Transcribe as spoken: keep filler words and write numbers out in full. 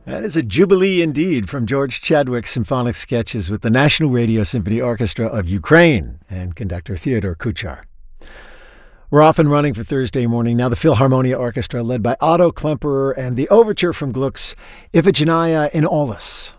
That is a jubilee indeed from George Chadwick's symphonic sketches with the National Radio Symphony Orchestra of Ukraine and conductor Theodore Kuchar. We're off and running for Thursday morning. Now the Philharmonia Orchestra led by Otto Klemperer and the overture from Gluck's Iphigenia in Aulis.